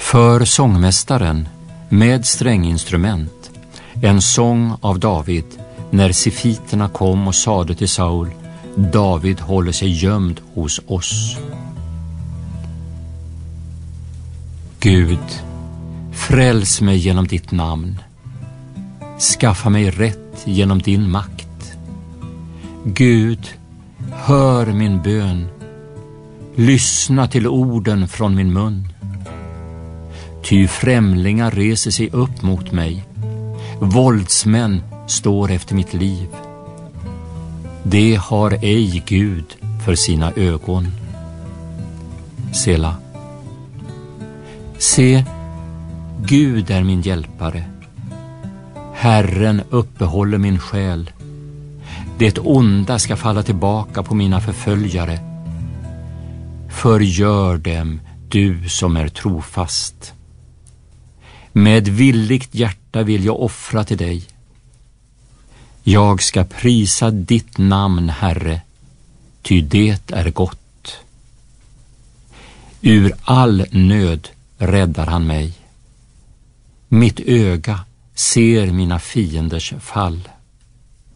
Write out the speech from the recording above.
För sångmästaren med stränginstrument, en sång av David, när sifiterna kom och sade till Saul: David håller sig gömd hos oss. Gud, fräls mig genom ditt namn. Skaffa mig rätt genom din makt. Gud, hör min bön. Lyssna till orden från min mun. Ty främlingar reser sig upp mot mig. Våldsmän står efter mitt liv. Det har ej Gud för sina ögon. Sela. Se, Gud är min hjälpare. Herren uppehåller min själ. Det onda ska falla tillbaka på mina förföljare. Förgör dem, du som är trofast. Med villigt hjärta vill jag offra till dig. Jag ska prisa ditt namn, Herre, ty det är gott. Ur all nöd räddar han mig. Mitt öga ser mina fienders fall.